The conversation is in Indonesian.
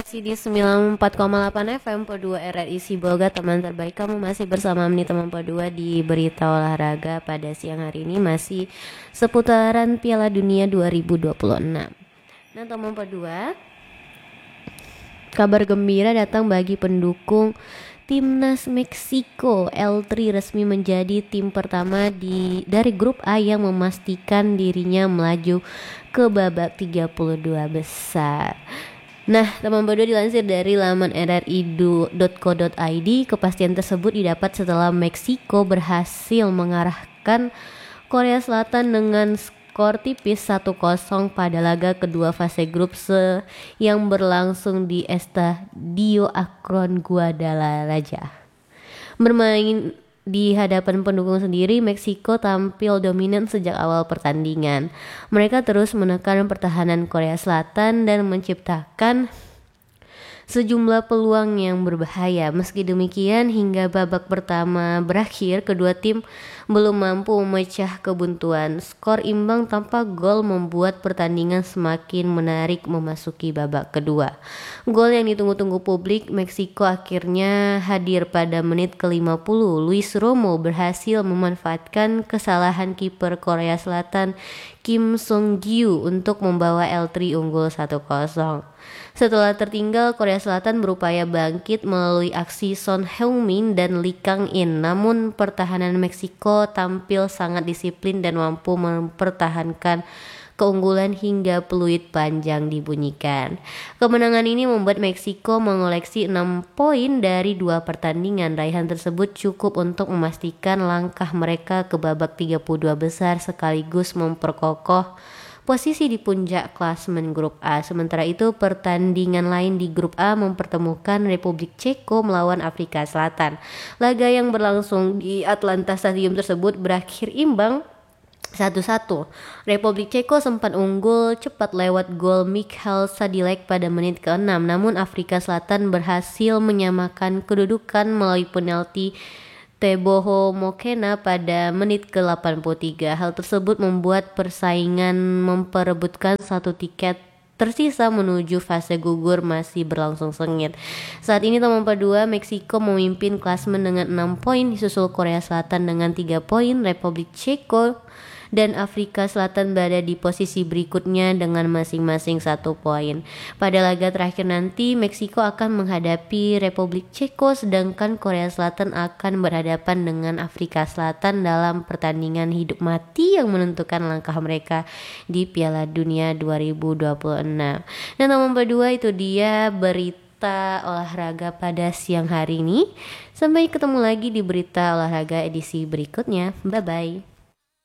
Masih di 94,8 FM P2 RRI Sibolga, teman terbaik. Kamu masih bersama Meni teman P2 di berita olahraga pada siang hari ini, masih seputaran Piala Dunia 2026. Nah teman P2, kabar gembira datang bagi pendukung Timnas Meksiko. L3 resmi menjadi tim pertama dari grup A yang memastikan dirinya melaju ke babak 32 besar. Nah, teman P2, dilansir dari laman rri.co.id, kepastian tersebut didapat setelah Meksiko berhasil mengarahkan Korea Selatan dengan skor tipis 1-0 pada laga kedua fase grup yang berlangsung di Estadio Akron Guadalajara. Bermain di hadapan pendukung sendiri, Meksiko tampil dominan sejak awal pertandingan. Mereka terus menekan pertahanan Korea Selatan dan menciptakan sejumlah peluang yang berbahaya. Meski demikian, hingga babak pertama berakhir, kedua tim belum mampu memecah kebuntuan. Skor imbang tanpa gol membuat pertandingan semakin menarik memasuki babak kedua. Gol yang ditunggu-tunggu publik Meksiko akhirnya hadir pada menit ke-50. Luis Romo berhasil memanfaatkan kesalahan kiper Korea Selatan Kim Song-gyu untuk membawa L3 unggul 1-0. Setelah tertinggal, Korea Selatan berupaya bangkit melalui aksi Son Heung-min dan Lee Kang-in. Namun pertahanan Meksiko tampil sangat disiplin dan mampu mempertahankan keunggulan hingga peluit panjang dibunyikan. Kemenangan ini membuat Meksiko mengoleksi 6 poin dari 2 pertandingan. Raihan tersebut cukup untuk memastikan langkah mereka ke babak 32 besar sekaligus memperkokoh posisi di puncak klasemen grup A. Sementara itu, pertandingan lain di grup A mempertemukan Republik Ceko melawan Afrika Selatan. Laga yang berlangsung di Atlanta Stadium tersebut berakhir imbang 1-1. Republik Ceko sempat unggul cepat lewat gol Michal Sadilek pada menit ke-6, namun Afrika Selatan berhasil menyamakan kedudukan melalui penalti Teboho Mokena pada menit ke-83. Hal tersebut membuat persaingan memperebutkan satu tiket tersisa menuju fase gugur masih berlangsung sengit. Saat ini teman P2, Meksiko memimpin klasemen dengan 6 poin, disusul Korea Selatan dengan 3 poin. Republik Ceko dan Afrika Selatan berada di posisi berikutnya dengan masing-masing 1 poin. Pada laga terakhir nanti, Meksiko akan menghadapi Republik Ceko, sedangkan Korea Selatan akan berhadapan dengan Afrika Selatan dalam pertandingan hidup mati yang menentukan langkah mereka di Piala Dunia 2026. Dan teman P2, itu dia berita olahraga pada siang hari ini. Sampai ketemu lagi di berita olahraga edisi berikutnya. Bye bye.